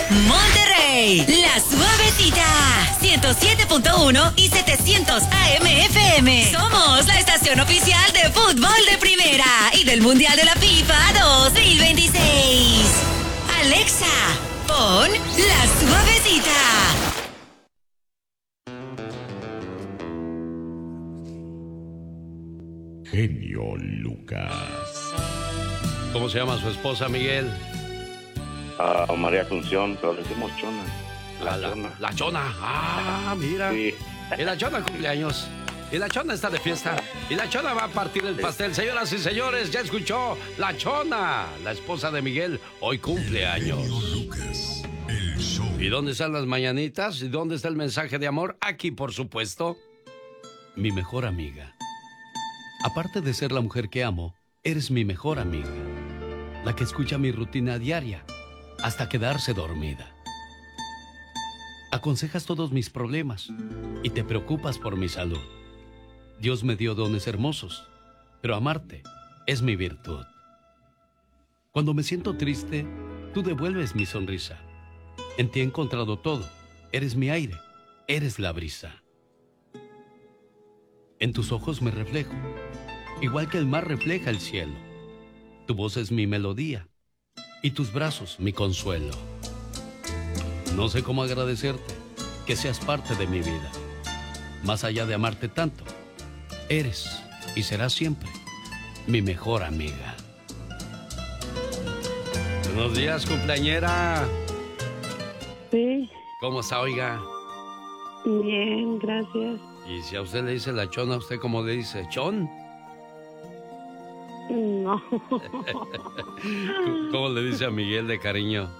Monterrey, La Suavecita, 107.1 y 700 AM FM. Somos la estación oficial de fútbol de primera y del Mundial de la FIFA 2026. Alexa, pon La Suavecita. Genio Lucas. ¿Cómo se llama su esposa, Miguel? María Asunción, pero le decimos Chona. La Chona. Ah, mira. Sí. Y la Chona cumpleaños. Y la Chona está de fiesta. Y la Chona va a partir el pastel. Señoras y señores, ya escuchó. La Chona, la esposa de Miguel, hoy cumple años. Genio Lucas, el show. ¿Y dónde están las mañanitas? ¿Y dónde está el mensaje de amor? Aquí, por supuesto. Mi mejor amiga. Aparte de ser la mujer que amo, eres mi mejor amiga. La que escucha mi rutina diaria hasta quedarse dormida. Aconsejas todos mis problemas y te preocupas por mi salud. Dios me dio dones hermosos, pero amarte es mi virtud. Cuando me siento triste, tú devuelves mi sonrisa. En ti he encontrado todo. Eres mi aire, eres la brisa. En tus ojos me reflejo, igual que el mar refleja el cielo. Tu voz es mi melodía y tus brazos mi consuelo. No sé cómo agradecerte que seas parte de mi vida. Más allá de amarte tanto, eres y serás siempre mi mejor amiga. Buenos días, cumpleañera. Sí, ¿Cómo está, oiga? bien, gracias. Y si a usted le dice la Chona, ¿a usted cómo le dice? ¿Chon? No. ¿Cómo le dice a Miguel de cariño?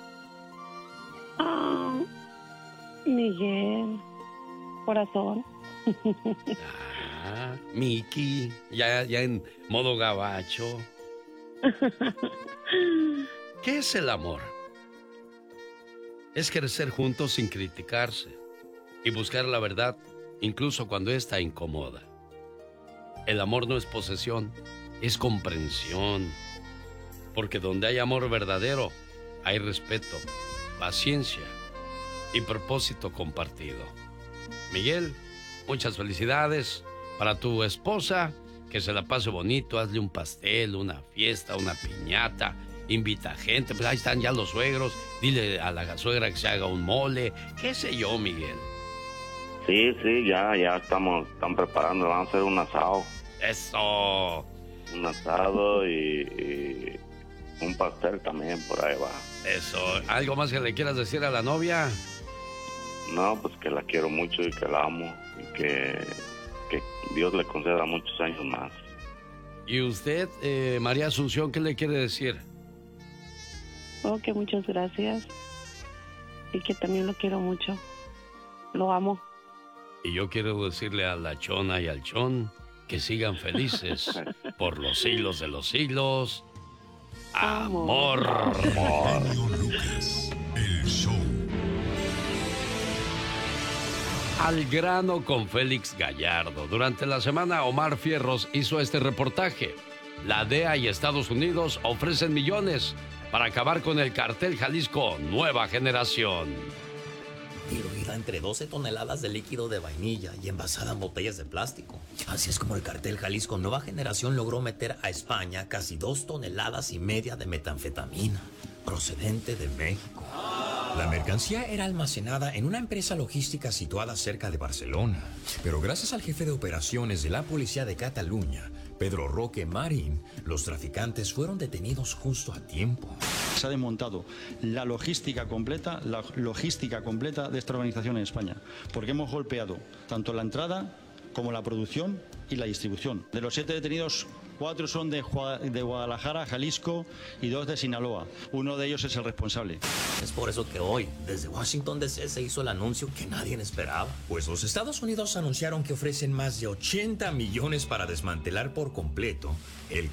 Ah, Miguel, corazón. Ah, Miki, ya en modo gabacho. ¿Qué es el amor? Es crecer juntos sin criticarse y buscar la verdad incluso cuando ésta incomoda. El amor no es posesión, es comprensión. Porque donde hay amor verdadero, hay respeto, paciencia y propósito compartido. Miguel, muchas felicidades para tu esposa, que se la pase bonito, hazle un pastel, una fiesta, una piñata, invita gente, pues ahí están ya los suegros, dile a la suegra que se haga un mole, qué sé yo, Miguel. Sí, ya están preparando, vamos a hacer un asado. Eso. Un asado y un pastel también, por ahí va. Eso. ¿Algo más que le quieras decir a la novia? No, pues que la quiero mucho y que la amo y que Dios le conceda muchos años más. ¿Y usted, María Asunción, qué le quiere decir? Oh, que muchas gracias. Y que también lo quiero mucho. Lo amo. Y yo quiero decirle a la Chona y al Chon que sigan felices por los siglos de los siglos. Amor. Genio Lucas, el show. Al grano con Félix Gallardo. Durante la semana, Omar Fierros hizo este reportaje. La DEA y Estados Unidos ofrecen millones para acabar con el cartel Jalisco Nueva Generación. Diluida entre 12 toneladas de líquido de vainilla y envasada en botellas de plástico. Así es como el cartel Jalisco Nueva Generación logró meter a España casi 2,5 toneladas de metanfetamina, procedente de México. La mercancía era almacenada en una empresa logística situada cerca de Barcelona. Pero gracias al jefe de operaciones de la policía de Cataluña, Pedro Roque Marín, los traficantes fueron detenidos justo a tiempo. Se ha desmontado la logística completa de esta organización en España, porque hemos golpeado tanto la entrada como la producción y la distribución. De los 7 detenidos, 4 son de Guadalajara, Jalisco y 2 de Sinaloa. Uno de ellos es el responsable. Es por eso que hoy, desde Washington DC, se hizo el anuncio que nadie esperaba. Pues los Estados Unidos anunciaron que ofrecen más de 80 millones para desmantelar por completo el